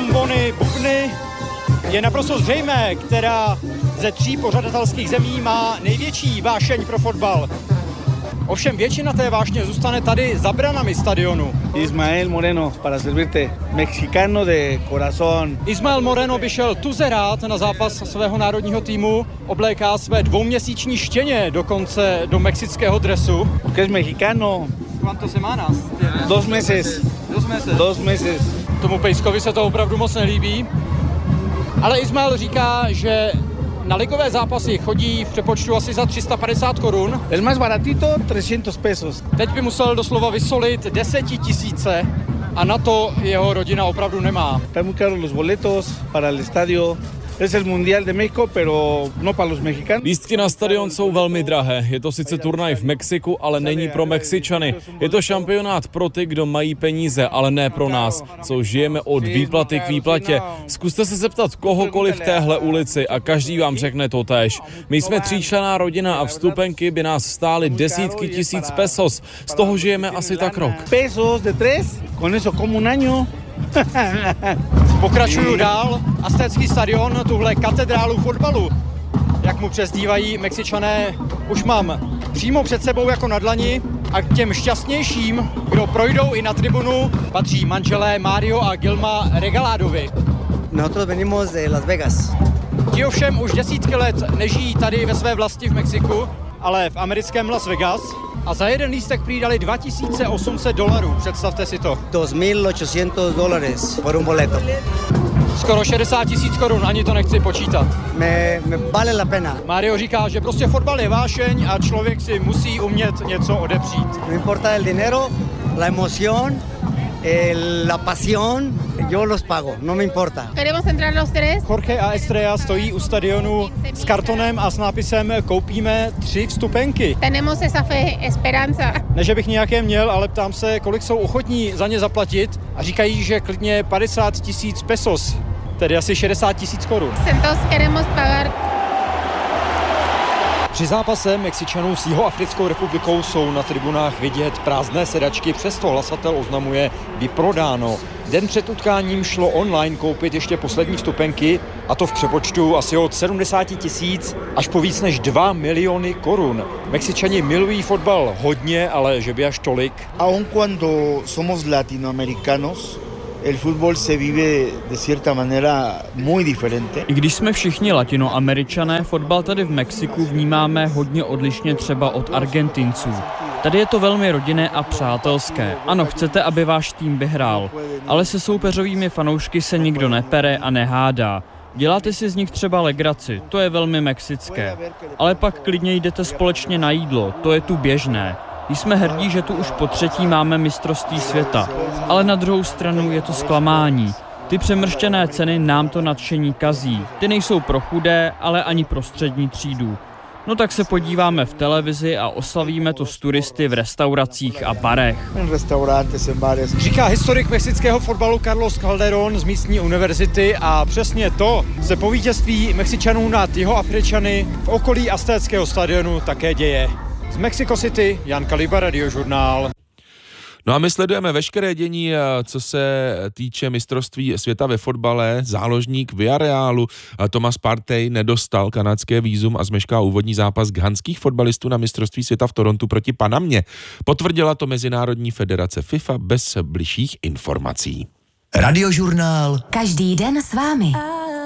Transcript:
trombony, bubny. Je naprosto zřejmé, která ze 3 pořadatelských zemí má největší vášeň pro fotbal. Ovšem většina té vášně zůstane tady za branami stadionu. Ismael Moreno, para servirte, mexicano de corazón. Ismael Moreno by šel tuze rád na zápas svého národního týmu, obléká své 2měsíční štěně dokonce do mexického dresu. Porque es mexicano. ¿Cuántas semanas? 2 meses. 2 meses. Tomu Pejskovi se to opravdu moc nelíbí. Ale Ismael říká, že na ligové zápasy chodí v přepočtu asi za 350 korun. El más baratito, 300 pesos. Teď by musel doslova vysolit 10 000 a na to jeho rodina opravdu nemá. Están muy caros los boletos para el estadio. Es el Mundial de México, pero no para los mexicanos. Lístky na stadion jsou velmi drahé. Je to sice turnaj v Mexiku, ale není pro Mexičany. Je to šampionát pro ty, kdo mají peníze, ale ne pro nás, co žijeme od výplaty k výplatě. Zkuste se zeptat kohokoliv v téhle ulici a každý vám řekne to též. My jsme 3členná rodina a vstupenky by nás stály desítky tisíc pesos. Z toho žijeme asi tak rok. Pesos de 3, con eso como un año. Pokračuju dál. Aztécký stadion, tuhle katedrálu fotbalu, jak mu přezdívají Mexičané, už mám přímo před sebou jako na dlani a k těm šťastnějším, kdo projdou i na tribunu, patří manželé Mario a Gilma Regaládovi. Nosotros venimos de Las Vegas. Ti ovšem už desítky let nežijí tady ve své vlasti v Mexiku, ale v americkém Las Vegas a za jeden lístek přidali $2,800, představte si to. $2,800 por un boleto. Skoro 60 000 korun, ani to nechci počítat. Me vale la pena. Mario říká, že prostě fotbal je vášeň a člověk si musí umět něco odepřít. No importa el dinero, la emoción, la pasión, yo los pago, no me importa. Queremos entrar los 3. Jorge a Estrella stojí u stadionu s kartonem a s nápisem koupíme 3 vstupenky. Tenemos esa fe, esperanza. Ne, že bych nějaké měl, ale ptám se, kolik jsou ochotní za ně zaplatit a říkají, že klidně 50 000 pesos, tedy asi 60 000 korun. Entonces queremos pagar. Při zápase Mexičanů s Jihoafrickou republikou jsou na tribunách vidět prázdné sedačky, přesto hlasatel oznamuje vyprodáno. Den před utkáním šlo online koupit ještě poslední vstupenky, a to v přepočtu asi od 70 000 až po víc než 2 miliony korun. Mexičani milují fotbal hodně, ale že by až tolik. Aun cuando somos latinoamericanos, el fútbol se vive de cierta manera muy diferente. I když jsme všichni latinoameričané, fotbal tady v Mexiku vnímáme hodně odlišně třeba od Argentinců. Tady je to velmi rodinné a přátelské. Ano, chcete, aby váš tým vyhrál, ale se soupeřovými fanoušky se nikdo nepere a nehádá. Děláte si z nich třeba legraci, to je velmi mexické. Ale pak klidně jdete společně na jídlo, to je tu běžné. Jsme hrdí, že tu už po 3. máme mistrovství světa, ale na druhou stranu je to zklamání. Ty přemrštěné ceny nám to nadšení kazí. Ty nejsou pro chudé, ale ani pro střední třídu. No tak se podíváme v televizi a oslavíme to s turisty v restauracích a barech. Říká historik mexického fotbalu Carlos Calderón z místní univerzity a přesně to se po vítězství Mexičanů nad Jihoafričany v okolí aztéckého stadionu také děje. Z Mexico City, Jan Kaliba, Radiožurnál. No a my sledujeme veškeré dění, co se týče mistrovství světa ve fotbale. Záložník Villarealu Thomas Partey nedostal kanadské vízum a zmešká úvodní zápas ghanských fotbalistů na mistrovství světa v Torontu proti Panamě. Potvrdila to Mezinárodní federace FIFA bez bližších informací. Radiožurnál. Každý den s vámi.